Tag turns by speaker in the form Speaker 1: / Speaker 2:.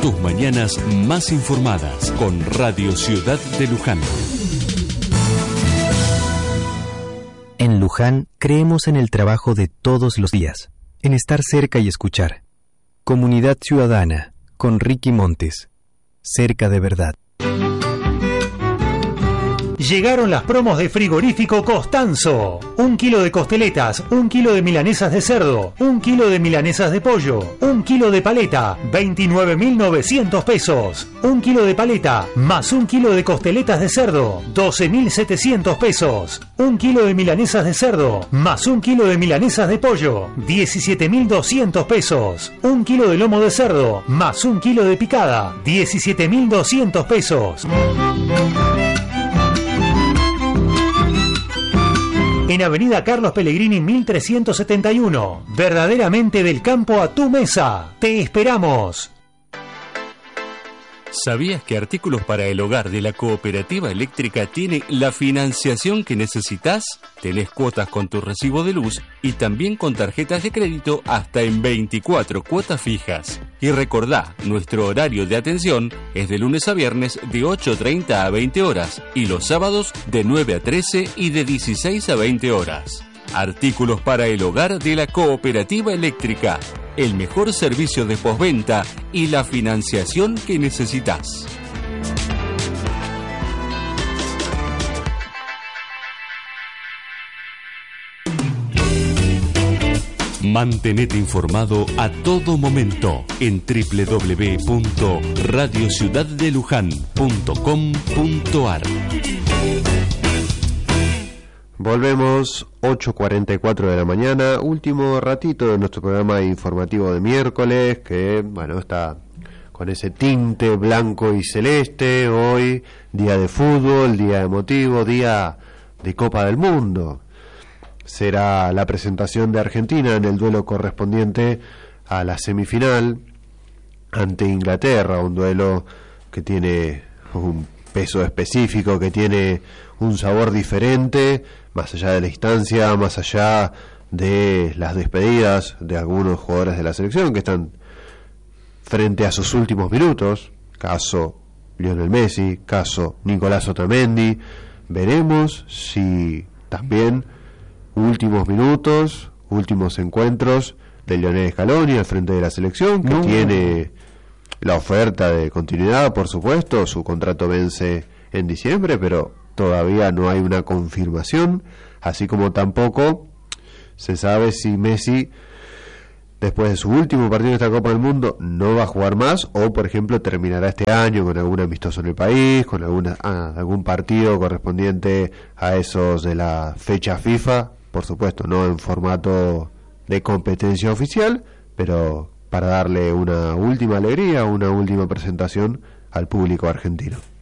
Speaker 1: Tus mañanas más informadas con Radio Ciudad de Luján.
Speaker 2: En Luján creemos en el trabajo de todos los días, en estar cerca y escuchar. Comunidad Ciudadana, con Ricky Montes. Cerca de verdad.
Speaker 3: Llegaron las promos de Frigorífico Costanzo. 1 kilo de costeletas, 1 kilo de milanesas de cerdo, 1 kilo de milanesas de pollo, 1 kilo de paleta, 29.900 pesos. 1 kilo de paleta, más 1 kilo de costeletas de cerdo, 12.700 pesos. 1 kilo de milanesas de cerdo, más 1 kilo de milanesas de pollo, 17.200 pesos. 1 kilo de lomo de cerdo, más 1 kilo de picada, 17.200 pesos. En Avenida Carlos Pellegrini 1371, verdaderamente del campo a tu mesa. ¡Te esperamos!
Speaker 1: ¿Sabías que Artículos para el Hogar de la Cooperativa Eléctrica tiene la financiación que necesitas? Tenés cuotas con tu recibo de luz y también con tarjetas de crédito hasta en 24 cuotas fijas. Y recordá, nuestro horario de atención es de lunes a viernes de 8:30 a 20 horas y los sábados de 9 a 13 y de 16 a 20 horas. Artículos para el Hogar de la Cooperativa Eléctrica. El mejor servicio de postventa y la financiación que necesitas. Mantenete informado a todo momento en www.radiociudaddeluján.com.ar.
Speaker 4: Volvemos, 8:44 de la mañana, último ratito de nuestro programa informativo de miércoles, que, bueno, está con ese tinte blanco y celeste. Hoy, día de fútbol, día emotivo, día de Copa del Mundo. Será la presentación de Argentina en el duelo correspondiente a la semifinal ante Inglaterra, un duelo que tiene un peso específico, que tiene un sabor diferente, más allá de la instancia, más allá de las despedidas de algunos jugadores de la selección que están frente a sus últimos minutos, caso Lionel Messi, caso Nicolás Otamendi. Veremos si también últimos minutos, últimos encuentros de Lionel Scaloni al frente de la selección, que tiene la oferta de continuidad, por supuesto. Su contrato vence en diciembre, pero todavía no hay una confirmación, así como tampoco se sabe si Messi, después de su último partido de esta Copa del Mundo, no va a jugar más, o por ejemplo terminará este año con algún amistoso en el país, con algún partido correspondiente a esos de la fecha FIFA, por supuesto no en formato de competencia oficial, pero para darle una última alegría, una última presentación al público argentino.